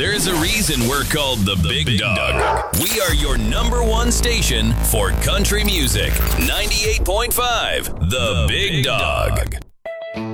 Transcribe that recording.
There's a reason we're called the Big Dog. We are your number one station for country music. 98.5, the Big Dog.